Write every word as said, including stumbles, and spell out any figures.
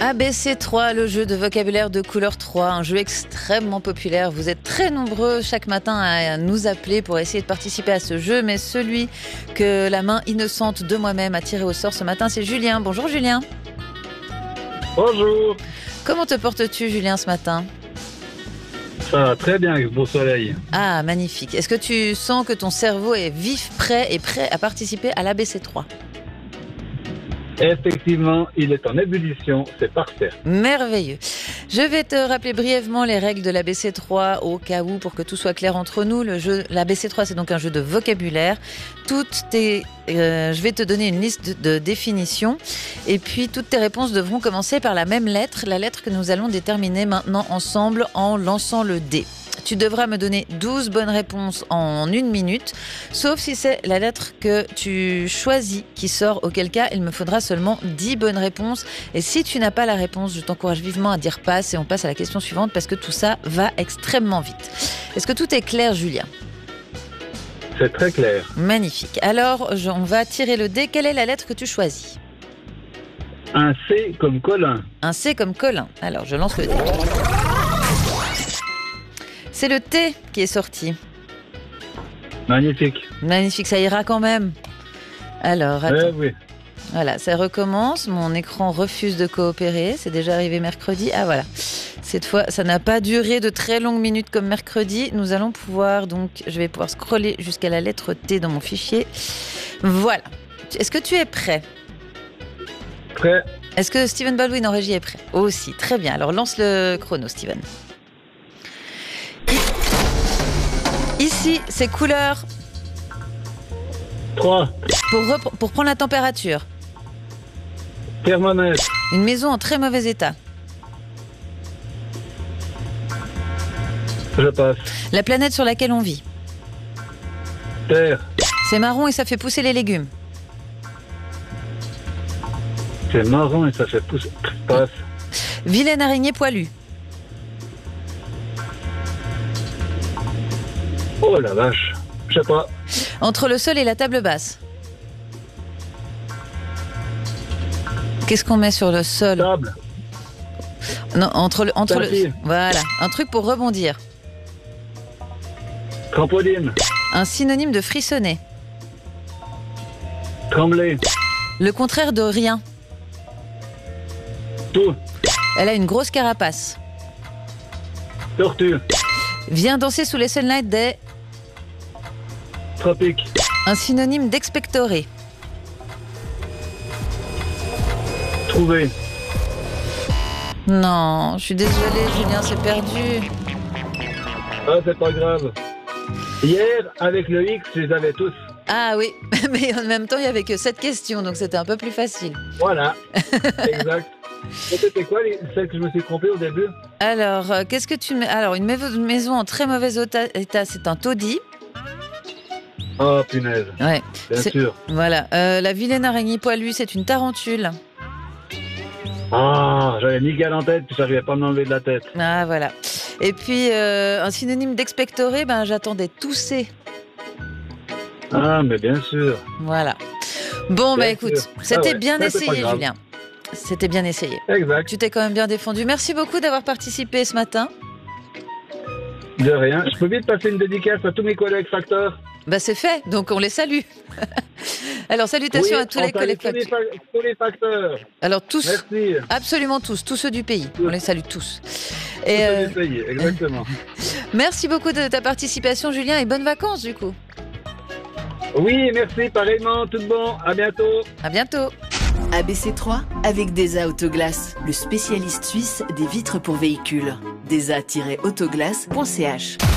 A B C trois, le jeu de vocabulaire de couleur trois, un jeu extrêmement populaire. Vous êtes très nombreux chaque matin à nous appeler pour essayer de participer à ce jeu, mais celui que la main innocente de moi-même a tiré au sort ce matin, c'est Julien. Bonjour Julien. Bonjour. Comment te portes-tu Julien ce matin ? Ça va très bien avec ce beau soleil. Ah, magnifique. Est-ce que tu sens que ton cerveau est vif, prêt et prêt à participer à l'A B C trois ? Effectivement, il est en ébullition, c'est parfait. Merveilleux. Je vais te rappeler brièvement les règles de l'A B C trois au cas où, pour que tout soit clair entre nous. Le jeu, l'A B C trois, c'est donc un jeu de vocabulaire. Toutes tes, euh, je vais te donner une liste de, de définitions et puis toutes tes réponses devront commencer par la même lettre, la lettre que nous allons déterminer maintenant ensemble en lançant le dé. Tu devras me donner douze bonnes réponses en une minute, sauf si c'est la lettre que tu choisis qui sort, auquel cas il me faudra seulement dix bonnes réponses. Et si tu n'as pas la réponse, je t'encourage vivement à dire passe et on passe à la question suivante parce que tout ça va extrêmement vite. Est-ce que tout est clair, Julien ? C'est très clair. Magnifique. Alors, je, on va tirer le dé. Quelle est la lettre que tu choisis ? Un C comme Colin. Un C comme Colin. Alors, je lance le dé. C'est le T qui est sorti. Magnifique. Magnifique, ça ira quand même. Alors, attends. Eh oui. Voilà, ça recommence. Mon écran refuse de coopérer. C'est déjà arrivé mercredi. Ah voilà. Cette fois, ça n'a pas duré de très longues minutes comme mercredi. Nous allons pouvoir, donc, je vais pouvoir scroller jusqu'à la lettre T dans mon fichier. Voilà. Est-ce que tu es prêt ? Prêt. Est-ce que Steven Baldwin en régie est prêt ? Aussi, très bien. Alors, lance le chrono, Steven. Ici, c'est couleur. trois. Pour, rep- pour prendre la température. Thermomètre. Une maison en très mauvais état. Je passe. La planète sur laquelle on vit. Terre. C'est marron et ça fait pousser les légumes. C'est marron et ça fait pousser. Passe. Vilaine araignée poilue. Oh la vache. Je sais pas. Entre le sol et la table basse. Qu'est-ce qu'on met sur le sol ? Table. Non, entre le, entre le. Tapis. Voilà, un truc pour rebondir. Trampoline. Un synonyme de frissonner. Trembler. Le contraire de rien. Tout. Elle a une grosse carapace. Tortue. Vient danser sous les sunlights des. Tropique. Un synonyme d'expectorer. Trouver. Non, je suis désolée, Julien, c'est perdu. Ah, c'est pas grave. Hier, avec le X, je les avais tous. Ah oui, mais en même temps, il n'y avait que sept questions, donc c'était un peu plus facile. Voilà. Exact. Et c'était quoi les... celle que je me suis trompée au début ? Alors, euh, qu'est-ce que tu mets ? Alors, une ma- maison en très mauvais ota- état, c'est un taudis. Oh, punaise. Ouais. Bien C'est- sûr. Voilà. Euh, la vilaine araignée poilue, c'est une tarentule. Ah, j'avais Miguel en tête, puis j'arrivais pas à m'enlever de la tête. Ah, voilà. Et puis, euh, un synonyme d'expectorer, ben, j'attendais tousser. Ah, mais bien sûr. Voilà. Bon, bah Bien écoute, sûr. c'était Ah ouais, bien ça, c'est pas essayé, grave. Julien. C'était bien essayé. Exact. Tu t'es quand même bien défendu. Merci beaucoup d'avoir participé ce matin. De rien. Je peux vite passer une dédicace à tous mes collègues facteurs. Bah, c'est fait, donc on les salue. Alors, salutations Oui, à tous on les salue collègues tous les, facteurs. fa- tous les facteurs. Alors, tous, Merci. absolument tous, tous ceux du pays. On les salue tous. Et Et euh, exactement. merci beaucoup de ta participation, Julien, et bonnes vacances, du coup. Oui, merci, pareillement, tout bon, à bientôt. À bientôt. A B C trois avec Desa Autoglace, le spécialiste suisse des vitres pour véhicules. desa tiret autoglace point c h